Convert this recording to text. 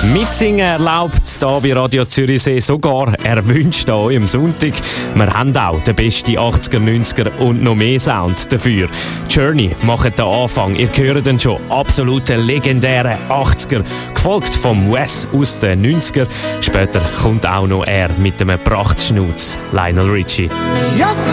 Mitsingen erlaubt hier bei Radio Zürichsee sogar erwünscht an eurem Sonntag. Wir haben auch den besten 80er, 90er und noch mehr Sound dafür. Journey macht den Anfang. Ihr hört dann schon absolute legendäre 80er, gefolgt vom Wes aus den 90er. Später kommt auch noch er mit einem Prachtschnuz, Lionel Richie.